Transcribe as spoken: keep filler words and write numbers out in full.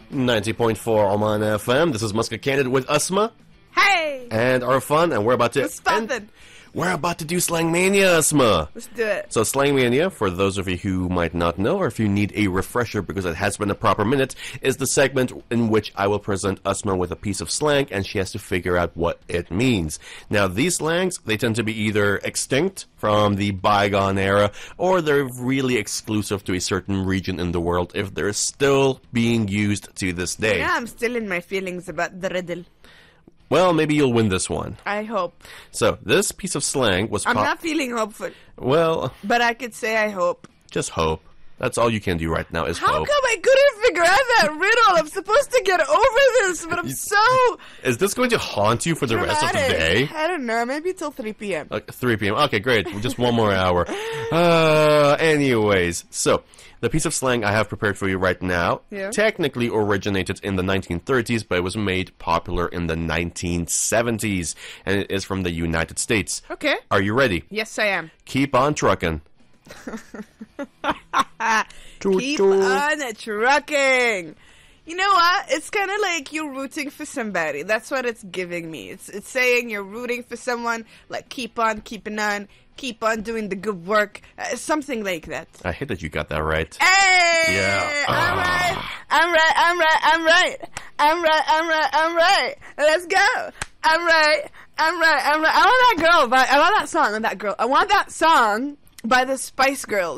ninety point four Oman F M. This is Muscat Candid with Asma. Hey! And our fun, and we're about to... What's poppin'? We're about to do Slang Mania, Asma. Let's do it. So Slang Mania, for those of you who might not know, or if you need a refresher because it has been a proper minute, is the segment in which I will present Asma with a piece of slang, and she has to figure out what it means. Now, these slangs, they tend to be either extinct from the bygone era, or they're really exclusive to a certain region in the world if they're still being used to this day. Yeah, I'm still in my feelings about the riddle. Well, maybe you'll win this one. I hope. So, this piece of slang was... I'm pop- not feeling hopeful. Well... But I could say I hope. Just hope. That's all you can do right now is How hope. come I couldn't figure out that riddle? I'm supposed to get over this, but I'm so... Is this going to haunt you for the rest of the dramatic. day? I don't know, maybe till three p.m. Uh, three p.m. Okay, great. Just one more hour. Uh, anyways, so the piece of slang I have prepared for you right now Yeah. technically originated in the nineteen thirties, but it was made popular in the nineteen seventies, and it is from the United States. Okay. Are you ready? Yes, I am. Keep on trucking. Keep on trucking. You know what? It's kind of like you're rooting for somebody. That's what it's giving me. It's it's saying you're rooting for someone. Like keep on keeping on, keep on doing the good work, uh, something like that. I hate that you got that right. Hey, Yeah. I'm Ah. right. I'm right. I'm right. I'm right. I'm right. I'm right. I'm right. Let's go. I'm right. I'm right. I'm right. I want that girl. But I want that song. And that girl. I want that song by the Spice Girls.